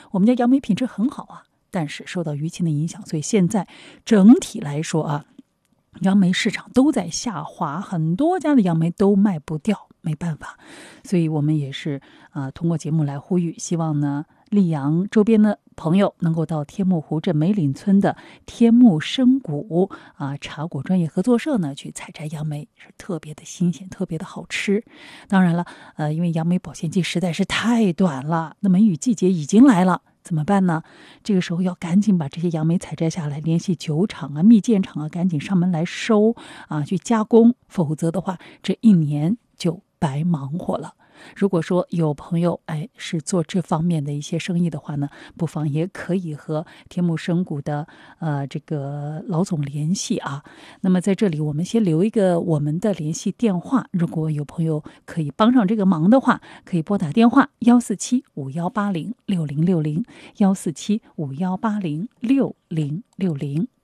我们家杨梅品质很好啊，但是受到疫情的影响，所以现在整体来说啊，杨梅市场都在下滑，很多家的杨梅都卖不掉，没办法。所以我们也是通过节目来呼吁，希望呢溧阳周边的朋友能够到天目湖镇梅岭村的天目生谷茶果专业合作社呢去采摘杨梅，是特别的新鲜，特别的好吃。当然了，因为杨梅保鲜期实在是太短了，那梅雨季节已经来了，怎么办呢？这个时候要赶紧把这些杨梅采摘下来，联系酒厂蜜饯厂赶紧上门来收去加工，否则的话，这一年就白忙活了。如果说有朋友是做这方面的一些生意的话呢，不妨也可以和天目生谷的这个老总联系啊。那么在这里我们先留一个我们的联系电话，如果有朋友可以帮上这个忙的话，可以拨打电话147-5180-6060 147-5180-6060。